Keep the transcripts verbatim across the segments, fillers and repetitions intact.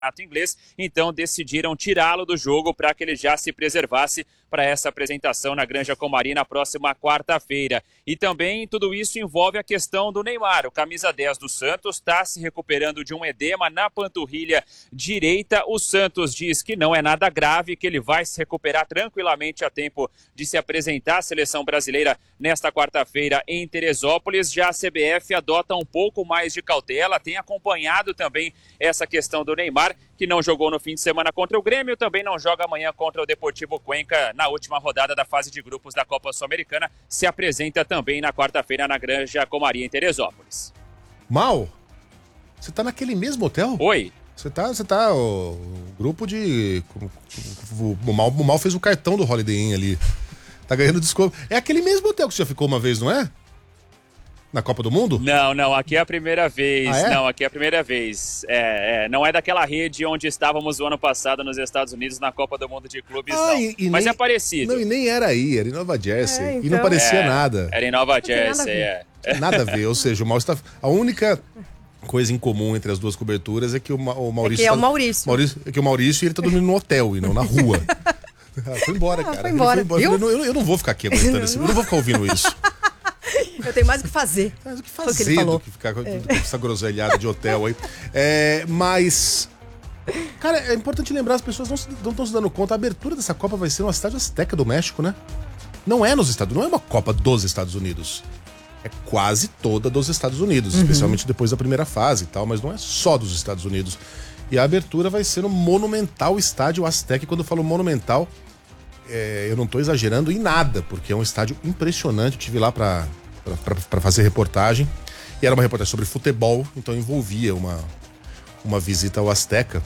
inglês, então decidiram tirá-lo do jogo para que ele já se preservasse para essa apresentação na Granja Comari na próxima quarta-feira. E também tudo isso envolve a questão do Neymar. O camisa dez do Santos está se recuperando de um edema na panturrilha direita. O Santos diz que não é nada grave, que ele vai se recuperar tranquilamente a tempo de se apresentar à seleção brasileira nesta quarta-feira em Teresópolis. Já a C B F adota um pouco mais de cautela, tem acompanhado também essa questão do Neymar, que não jogou no fim de semana contra o Grêmio, também não joga amanhã contra o Deportivo Cuenca na última rodada da fase de grupos da Copa Sul-Americana. Se apresenta também na quarta-feira na Granja Comari, em Teresópolis. Mal, você tá naquele mesmo hotel? Oi. Você tá, você tá, o, o grupo de... O, o, Mal, o Mal fez o cartão do Holiday Inn ali. Tá ganhando desconto. É aquele mesmo hotel que você já ficou uma vez, não é? Na Copa do Mundo? Não, não, aqui é a primeira vez. Ah, é? Não, aqui é a primeira vez. É, é, não é daquela rede onde estávamos o ano passado nos Estados Unidos na Copa do Mundo de Clubes, ah, não. E, e Mas nem, é parecido. Não, e nem era aí, era em Nova Jersey. É, então, e não parecia é, nada. Era em Nova Jersey, é. Nada a ver, ou seja, o Maurício tá... A única coisa em comum entre as duas coberturas é que o, Ma... o Maurício... É que é tá... o Maurício. Maurício. É que o Maurício ele tá dormindo no hotel e não na rua. Ah, foi embora, cara. Ah, foi embora, Ele foi embora. Eu, não, eu não vou ficar aqui aguentando isso. Eu não vou ficar ouvindo isso. Eu tenho mais o que fazer. Mais o que Foi o que fazer ele falou. do que ficar com é. essa groselhada de hotel aí. É, mas... Cara, é importante lembrar, as pessoas não estão se dando conta, a abertura dessa Copa vai ser no Estádio Azteca do México, né? Não é nos Estados Unidos, não é uma Copa dos Estados Unidos. É quase toda dos Estados Unidos, uhum. especialmente depois da primeira fase e tal, mas não é só dos Estados Unidos. E a abertura vai ser no monumental Estádio Azteca, e quando eu falo monumental, é, eu não tô exagerando em nada, porque é um estádio impressionante. Eu estive lá pra, pra, pra, pra fazer reportagem, e era uma reportagem sobre futebol, então envolvia uma, uma visita ao Azteca,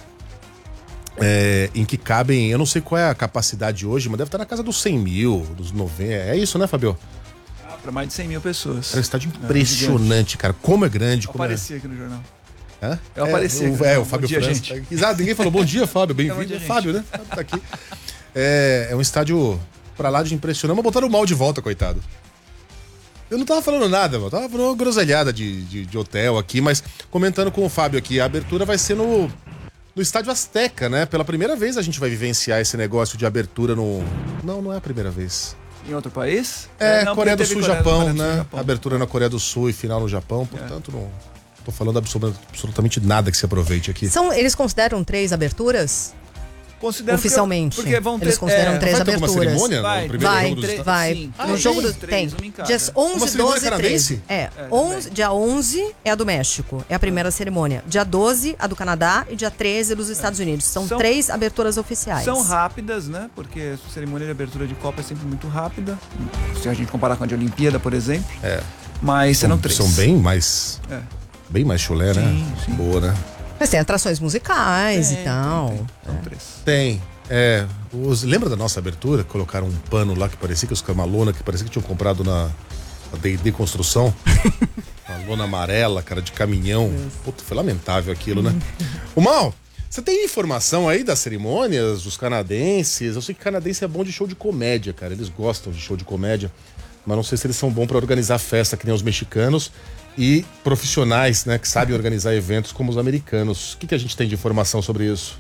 é, em que cabem, eu não sei qual é a capacidade hoje, mas deve estar na casa dos cem mil, dos noventa, é isso, né, Fabio? Ah, para mais de cem mil pessoas. É um estádio impressionante, é, cara, como é grande. Eu como apareci é... aqui no jornal. Hã? Eu é, apareci o, aqui. É, não, o Fábio dia, França. gente. Exato, ninguém falou bom dia, Fábio, bem-vindo. É Fábio, né? Fábio tá aqui. É, é um estádio pra lá de impressionante, mas botaram o Mal de volta, coitado. Eu não tava falando nada, mano. Tava falando uma groselhada de, de, de hotel aqui, mas comentando com o Fábio aqui, a abertura vai ser no, no Estádio Azteca, né? Pela primeira vez a gente vai vivenciar esse negócio de abertura no... Não, não é a primeira vez. Em outro país? É, não, Coreia do Sul, Coreia, Japão, Coreia do né? Sul, Japão. Abertura na Coreia do Sul e final no Japão, portanto, é. não tô falando absolutamente nada que se aproveite aqui. São, eles consideram três aberturas? Considero oficialmente. Porque vão ter, eles consideram é, três vai ter aberturas. Uma cerimônia vai, no primeiro vai, jogo dos... vai. Sim. No Ah, jogo tem, do três, tem. uma Dias Uma onze, cerimônia doze e treze. É, É, onze, dia onze é a do México, é a primeira cerimônia. Dia doze, a do Canadá, e dia treze, dos Estados Unidos. São, São- três aberturas oficiais. São rápidas, né? Porque a cerimônia de abertura de Copa é sempre muito rápida. Se a gente comparar com a de Olimpíada, por exemplo. É. Mas serão São, três. são bem mais... É. Bem mais chulé, né? Sim, sim. Boa, né? Mas tem atrações musicais Tem, e tal. tem, tem. São três. Tem. É, os, lembra da nossa abertura? Colocaram um pano lá que parecia que os camalona, que parecia que tinham comprado na D e D Construção. Uma lona amarela, cara, de caminhão. Puta, foi lamentável aquilo, né? O Mal, você tem informação aí das cerimônias, dos canadenses? Eu sei que canadense é bom de show de comédia, cara. Eles gostam de show de comédia. Mas não sei se eles são bons pra organizar festa que nem os mexicanos. E profissionais, né, que sabem organizar eventos como os americanos. O que, que a gente tem de informação sobre isso?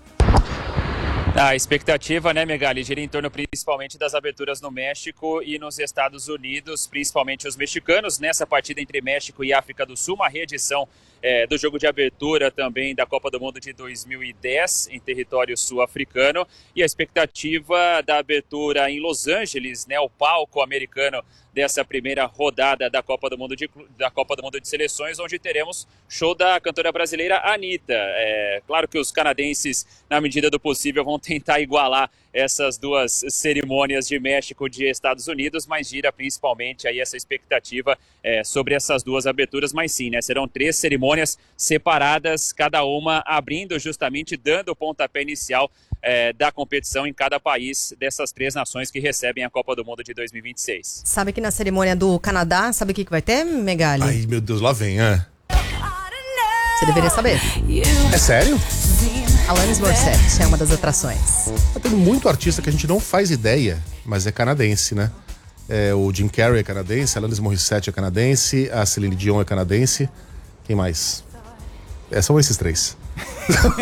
A expectativa, né, Megali, gira em torno principalmente das aberturas no México e nos Estados Unidos, principalmente os mexicanos, nessa partida entre México e África do Sul, uma reedição é, do jogo de abertura também da Copa do Mundo de dois mil e dez, em território sul-africano, e a expectativa da abertura em Los Angeles, né, o palco americano dessa primeira rodada da Copa do Mundo de, da Copa do Mundo de Seleções, onde teremos show da cantora brasileira Anitta. É, claro que os canadenses, na medida do possível, vão tentar igualar essas duas cerimônias de México e de Estados Unidos, mas gira principalmente aí essa expectativa é, sobre essas duas aberturas, mas sim, né, serão três cerimônias separadas, cada uma abrindo justamente, dando o pontapé inicial é, da competição em cada país dessas três nações que recebem a Copa do Mundo de dois mil e vinte e seis. Sabe que na cerimônia do Canadá, sabe o que, que vai ter, Megali? Ai, meu Deus, lá vem, é. Você deveria saber. É sério? Alanis Morissette é uma das atrações. Tem muito artista que a gente não faz ideia, mas é canadense, né? É, o Jim Carrey é canadense, a Alanis Morissette é canadense, a Celine Dion é canadense. Quem mais? É, são esses três.